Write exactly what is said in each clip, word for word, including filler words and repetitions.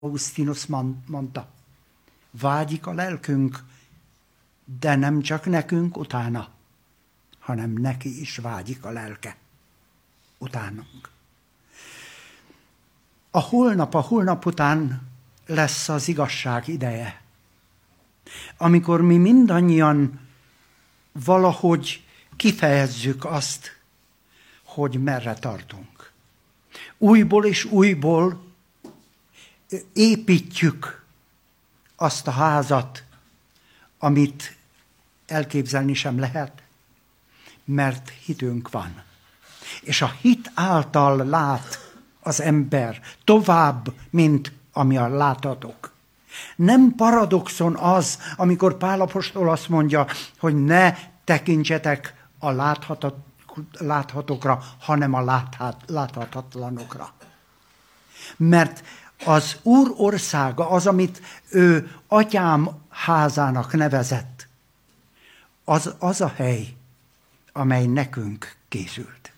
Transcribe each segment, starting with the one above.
Augustinus mondta, vágyik a lelkünk, de nem csak nekünk utána, hanem neki is vágyik a lelke utánunk. A holnap, a holnap után lesz az igazság ideje, amikor mi mindannyian valahogy kifejezzük azt, hogy merre tartunk. Újból és újból építjük azt a házat, amit elképzelni sem lehet, mert hitünk van. És a hit által lát az ember tovább, mint ami a láthatók. Nem paradoxon az, amikor Pál apostol azt mondja, hogy ne tekintsetek a láthatókra, hanem a láthatatlanokra. Mert az Úr országa, az, amit ő atyám házának nevezett, az, az a hely, amely nekünk készült.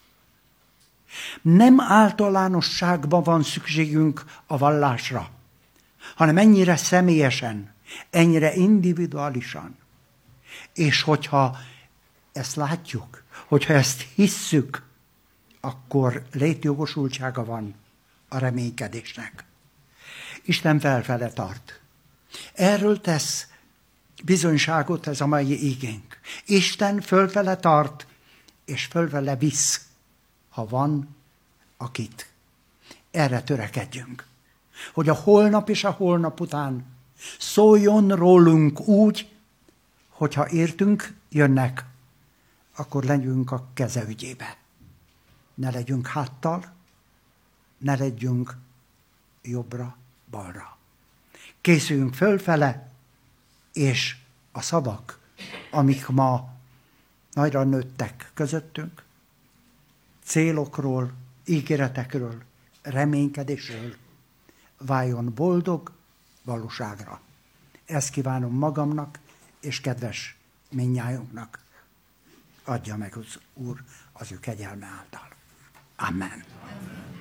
Nem általánosságban van szükségünk a vallásra, hanem ennyire személyesen, ennyire individuálisan. És hogyha ezt látjuk, hogyha ezt hisszük, akkor létjogosultsága van a reménykedésnek. Isten felfele tart. Erről tesz bizonyságot ez a mai igénk. Isten fölfele tart, és fölfele visz, ha van akit. Erre törekedjünk. Hogy a holnap és a holnap után szóljon rólunk úgy, hogyha értünk jönnek, akkor legyünk a keze ügyébe. Ne legyünk háttal, ne legyünk jobbra-balra. Készüljünk fölfele, és a szavak, amik ma nagyra nőttek közöttünk, célokról, ígéretekről, reménykedésről váljon boldog valóságra. Ezt kívánom magamnak, és kedves mindnyájunknak. Adja meg az Úr az ő kegyelme által. Amen. Amen.